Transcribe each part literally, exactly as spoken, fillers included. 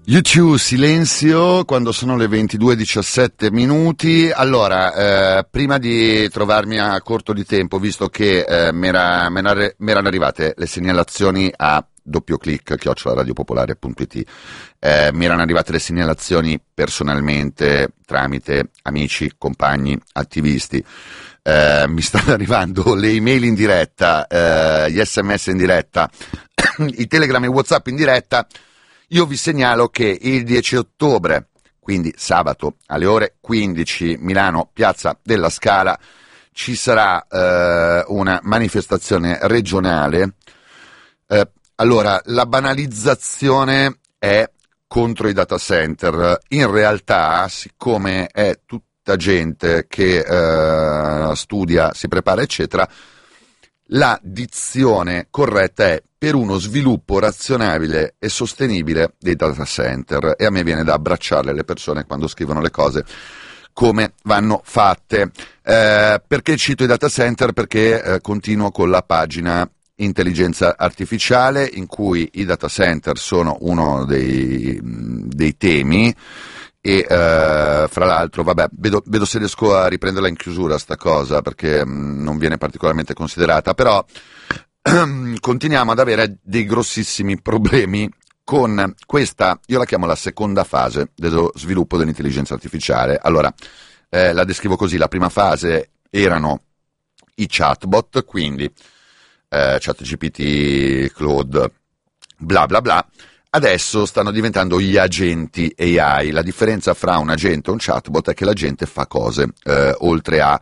YouTube silenzio quando sono le ventidue e diciassette minuti. Allora, eh, prima di trovarmi a corto di tempo, visto che eh, mi erano arrivate le segnalazioni a doppio clic chiocciola radiopopolare punto it, eh, mi erano arrivate le segnalazioni personalmente tramite amici, compagni, attivisti. Eh, mi stanno arrivando le email in diretta, eh, gli sms in diretta, i telegram e whatsapp in diretta. Io vi segnalo che il dieci ottobre, quindi sabato alle ore quindici, Milano, Piazza della Scala, ci sarà eh, una manifestazione regionale. Eh, allora, la banalizzazione è contro i data center. In realtà, siccome è tutta gente che eh, studia, si prepara, eccetera, la dizione corretta è per uno sviluppo razionabile e sostenibile dei data center, e a me viene da abbracciare le persone quando scrivono le cose come vanno fatte. Eh, perché cito i data center? Perché eh, continuo con la pagina intelligenza artificiale, in cui i data center sono uno dei, dei temi. E uh, fra l'altro, vabbè, vedo, vedo se riesco a riprenderla in chiusura sta cosa, perché mh, non viene particolarmente considerata, però continuiamo ad avere dei grossissimi problemi con questa, io la chiamo la seconda fase dello sviluppo dell'intelligenza artificiale. Allora, eh, la descrivo così: la prima fase erano i chatbot, quindi eh, ChatGPT, Claude, bla bla bla. Adesso stanno diventando gli agenti A I. La differenza fra un agente e un chatbot è che l'agente fa cose, eh, oltre a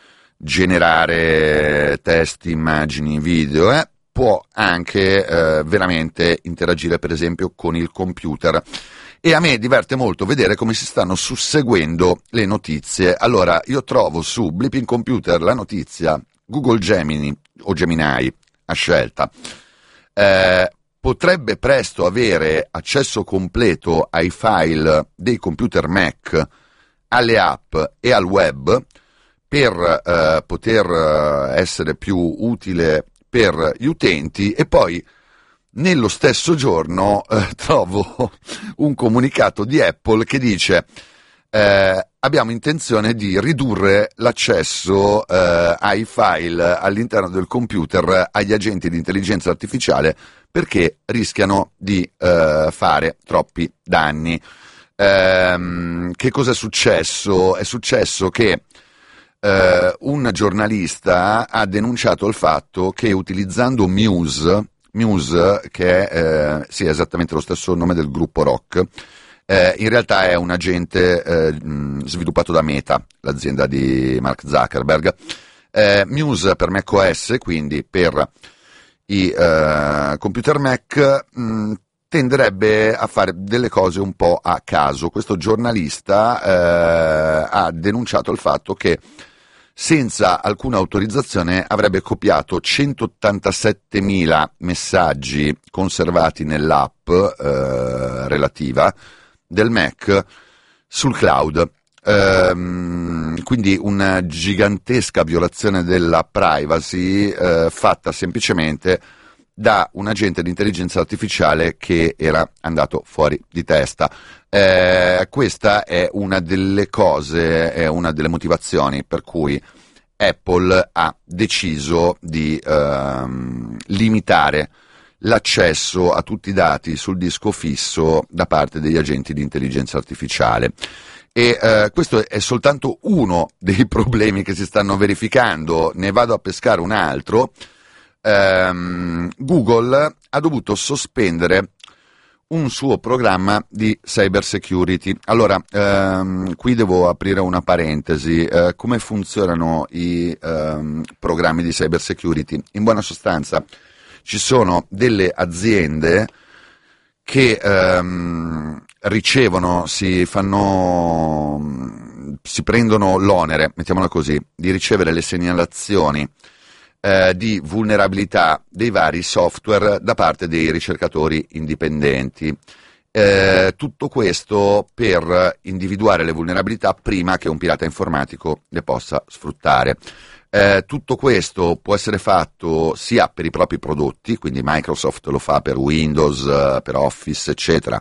generare testi, immagini, video, eh, può anche eh, veramente interagire, per esempio, con il computer. E a me diverte molto vedere come si stanno susseguendo le notizie. Allora, io trovo su Blipping Computer la notizia Google Gemini o Gemini a scelta. Eh, potrebbe presto avere accesso completo ai file dei computer Mac, alle app e al web, per eh, poter essere più utile per gli utenti. E poi nello stesso giorno eh, trovo un comunicato di Apple che dice eh, abbiamo intenzione di ridurre l'accesso eh, ai file all'interno del computer agli agenti di intelligenza artificiale, perché rischiano di eh, fare troppi danni. Ehm, che cosa è successo? È successo che eh, un giornalista ha denunciato il fatto che utilizzando Muse, Muse che è, eh, sì, è esattamente lo stesso nome del gruppo rock, eh, in realtà è un agente eh, sviluppato da Meta, l'azienda di Mark Zuckerberg. Eh, Muse per macOS, quindi per i uh, computer Mac, mh, tenderebbe a fare delle cose un po' a caso. Questo giornalista uh, ha denunciato il fatto che senza alcuna autorizzazione avrebbe copiato centottantasettemila messaggi conservati nell'app uh, relativa del Mac sul cloud. Um, quindi una gigantesca violazione della privacy uh, fatta semplicemente da un agente di intelligenza artificiale che era andato fuori di testa. Uh, questa è una delle cose, è una delle motivazioni per cui Apple ha deciso di uh, limitare l'accesso a tutti i dati sul disco fisso da parte degli agenti di intelligenza artificiale. E uh, questo è soltanto uno dei problemi che si stanno verificando. Ne vado a pescare un altro. Um, Google ha dovuto sospendere un suo programma di cyber security. Allora, um, qui devo aprire una parentesi. Uh, come funzionano i um, programmi di cyber security? In buona sostanza, ci sono delle aziende che um, ricevono, si fanno, si prendono l'onere, mettiamola così, di ricevere le segnalazioni eh, di vulnerabilità dei vari software da parte dei ricercatori indipendenti. Eh, tutto questo per individuare le vulnerabilità prima che un pirata informatico le possa sfruttare. Eh, tutto questo può essere fatto sia per i propri prodotti, quindi Microsoft lo fa per Windows, per Office, eccetera,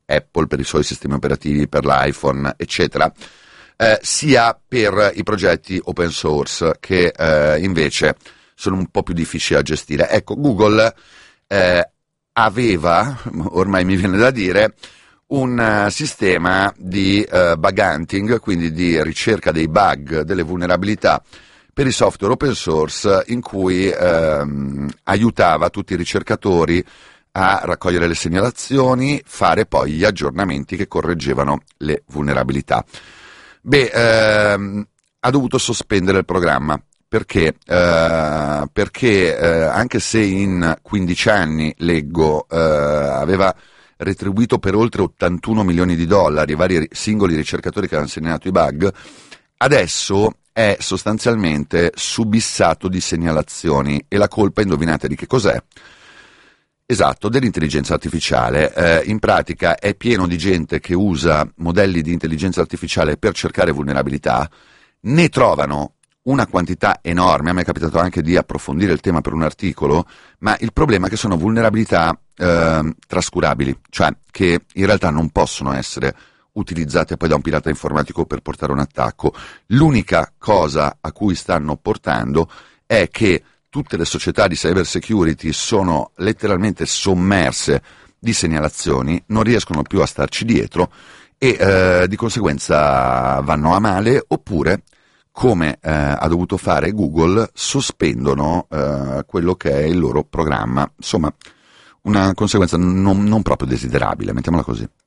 Apple per i suoi sistemi operativi, per l'iPhone, eccetera, eh, sia per i progetti open source che eh, invece sono un po' più difficili da gestire. Ecco, Google eh, aveva, ormai mi viene da dire, un uh, sistema di uh, bug hunting, quindi di ricerca dei bug, delle vulnerabilità per i software open source, in cui uh, aiutava tutti i ricercatori a raccogliere le segnalazioni, fare poi gli aggiornamenti che correggevano le vulnerabilità. Beh, uh, ha dovuto sospendere il programma. Perché? Uh, perché uh, anche se in quindici anni, leggo, uh, aveva retribuito per oltre ottantuno milioni di dollari i vari singoli ricercatori che avevano segnalato i bug, adesso è sostanzialmente subissato di segnalazioni, e la colpa, indovinate di che cos'è? Esatto, dell'intelligenza artificiale. Eh, in pratica è pieno di gente che usa modelli di intelligenza artificiale per cercare vulnerabilità, ne trovano una quantità enorme. A me è capitato anche di approfondire il tema per un articolo, ma il problema è che sono vulnerabilità eh, trascurabili, cioè che in realtà non possono essere utilizzate poi da un pirata informatico per portare un attacco. L'unica cosa a cui stanno portando è che tutte le società di cyber security sono letteralmente sommerse di segnalazioni, non riescono più a starci dietro e eh, di conseguenza vanno a male, oppure, come eh, ha dovuto fare Google, sospendono eh, quello che è il loro programma. Insomma, una conseguenza non, non proprio desiderabile, mettiamola così.